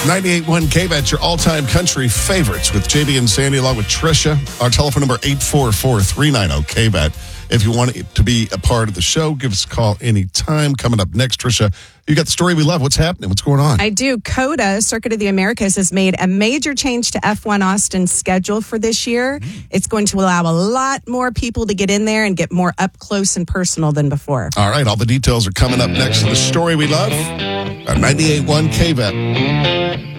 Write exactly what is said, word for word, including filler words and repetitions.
ninety-eight point one K-Bet, your all-time country favorites with J B and Sandy along with Trisha. Our telephone number, eight four four, three nine zero, K-Bet. If you want to be a part of the show, give us a call anytime. Coming up next, Trisha, you got the story we love. What's happening? What's going on? I do. COTA, Circuit of the Americas, has made a major change to F one Austin's schedule for this year. Mm-hmm. It's going to allow a lot more people to get in there and get more up close and personal than before. All right. All the details are coming up next to the story we love. Our ninety-eight point one K-Bet.